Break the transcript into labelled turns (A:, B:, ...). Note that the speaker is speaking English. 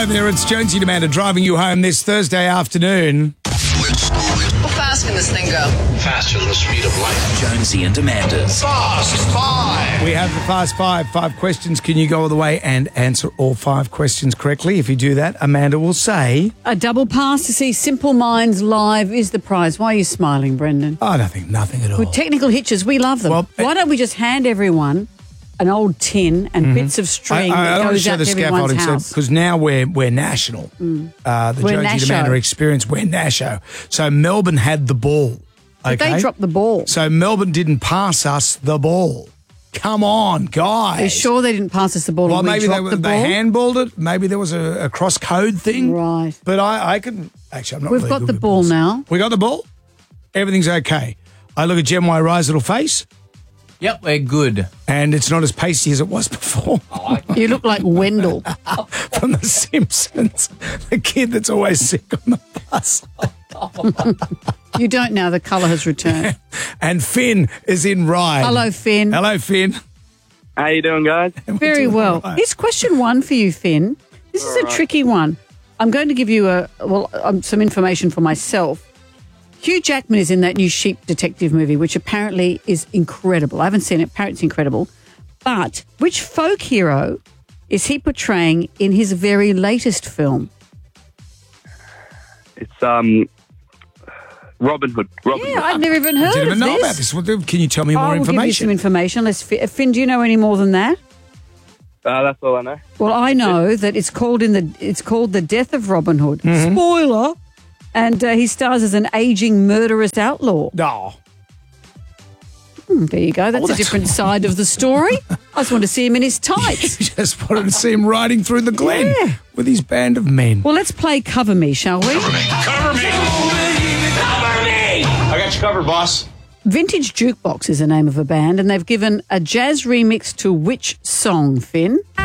A: Hello there, it's Jonesy and Amanda driving you home this Thursday afternoon.
B: How fast can this thing go?
C: Faster than the speed of light. Jonesy and Amanda's Fast Five.
A: We have the Fast Five. 5 questions. Can you go all the way and answer all 5 questions correctly? If you do that, Amanda will say...
D: A double pass to see Simple Minds live is the prize. Why are you smiling, Brendan?
A: Oh, nothing at all.
D: With technical hitches, we love them.
A: Well,
D: why don't we just hand everyone an old tin and bits of string that goes out to everyone's house?
A: Because now we're national. The Jonesy and Amanda experience, we're Nasho. So Melbourne had the ball. Okay?
D: But they dropped the ball.
A: So Melbourne didn't pass us the ball. Come on, guys.
D: They're sure they didn't pass us the ball and we dropped the ball?
A: They handballed it. Maybe there was a cross-code thing.
D: Right.
A: But I can... Actually, I'm not
D: We've
A: really
D: got
A: good
D: the
A: with
D: ball
A: balls.
D: now.
A: We got the ball? Everything's okay. I look at Gem Y's little face.
E: Yep, we're good.
A: And it's not as pasty as it was before.
D: You look like Wendell.
A: From The Simpsons. The kid that's always sick on the bus.
D: You don't now. The colour has returned.
A: And Finn is in ride.
D: Hello, Finn.
A: Hello, Finn.
F: How you doing, guys?
D: Very well.
A: Right.
D: Here's question 1 for you, Finn. This is a tricky one. I'm going to give you some information for myself. Hugh Jackman is in that new Sheep Detective movie, which apparently is incredible. I haven't seen it. Apparently it's incredible. But which folk hero is he portraying in his very latest film?
F: It's Robin Hood.
D: Yeah, I've never even heard
A: I didn't
D: of
A: even know about
D: this.
A: this. Can you tell me more
D: I will give you some
A: information?
D: information. Finn, do you know any more than that?
F: That's all I know.
D: Well, I know that it's called The Death of Robin Hood.
A: Mm-hmm.
D: Spoiler. And he stars as an aging murderous outlaw.
A: Oh.
D: There you go. That's a different side of the story. I just want to see him in his tights.
A: You just wanted to see him riding through the glen
D: Yeah.
A: with his band of men.
D: Well, let's play Cover Me, shall we?
C: Cover me! Cover me! I got you covered, boss.
D: Vintage Jukebox is the name of a band, and they've given a jazz remix to which song, Finn?